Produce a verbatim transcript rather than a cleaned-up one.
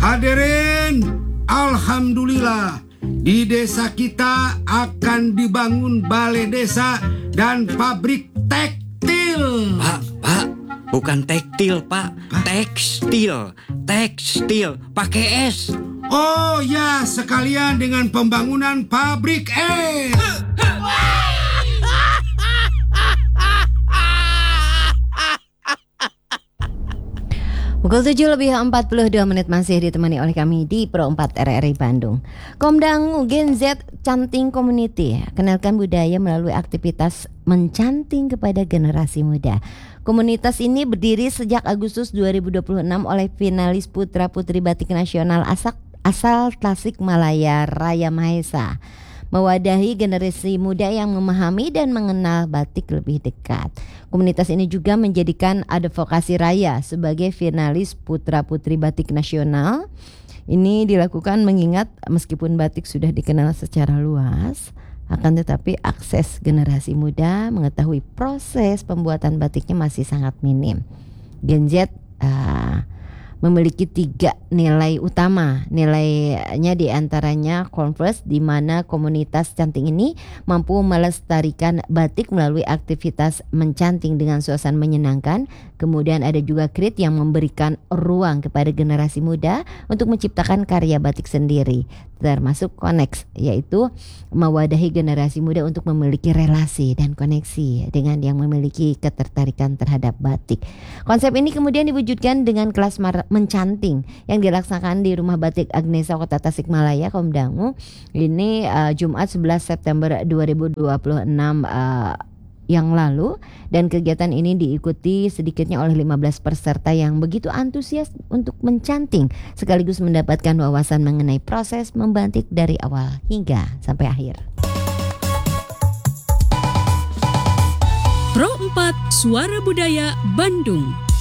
Hadirin, alhamdulillah di desa kita akan dibangun balai desa dan pabrik tekstil. Pak, Pak, bukan tekstil, Pak. Tekstil, tekstil, pakai S. Oh ya, sekalian dengan pembangunan pabrik es. Pukul tujuh lebih empat puluh dua menit masih ditemani oleh kami di Pro empat R R I Bandung. Komdangu Gen Z Canting Community kenalkan budaya melalui aktivitas mencanting kepada generasi muda. Komunitas ini berdiri sejak Agustus dua ribu dua puluh enam oleh finalis Putra Putri Batik Nasional asal, asal Tasikmalaya Raya Mahesa. Mewadahi generasi muda yang memahami dan mengenal batik lebih dekat. Komunitas ini juga menjadikan advokasi raya sebagai finalis Putra Putri Batik Nasional. Ini dilakukan mengingat meskipun batik sudah dikenal secara luas, akan tetapi akses generasi muda mengetahui proses pembuatan batiknya masih sangat minim. Gen Z uh, memiliki tiga nilai utama. Nilainya diantaranya Converse, di mana komunitas canting ini mampu melestarikan batik melalui aktivitas mencanting dengan suasana menyenangkan. Kemudian ada juga Create yang memberikan ruang kepada generasi muda untuk menciptakan karya batik sendiri, termasuk Connect, yaitu mewadahi generasi muda untuk memiliki relasi dan koneksi dengan yang memiliki ketertarikan terhadap batik. Konsep ini kemudian diwujudkan dengan kelas mar- mencanting yang dilaksanakan di Rumah Batik Agnesa Kota Tasikmalaya, Komdangu. Ini uh, Jumat sebelas September dua ribu dua puluh enam uh, yang lalu, dan kegiatan ini diikuti sedikitnya oleh lima belas peserta yang begitu antusias untuk mencanting sekaligus mendapatkan wawasan mengenai proses membatik dari awal hingga sampai akhir. Pro empat Suara Budaya Bandung.